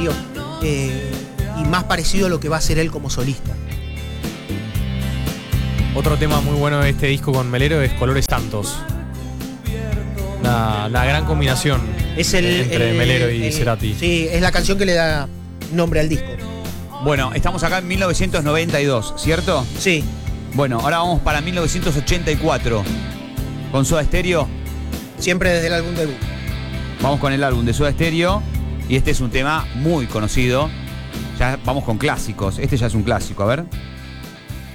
y más parecido a lo que va a ser él como solista. Otro tema muy bueno de este disco con Melero es Colores Tantos. La gran combinación entre Melero y Cerati. Sí, es la canción que le da nombre al disco. Bueno, estamos acá en 1992, ¿cierto? Sí. Bueno, ahora vamos para 1984. Con Soda Stereo. Siempre desde el álbum debut. Vamos con el álbum de Soda Stereo. Y este es un tema muy conocido. Ya vamos con clásicos. Este ya es un clásico, a ver.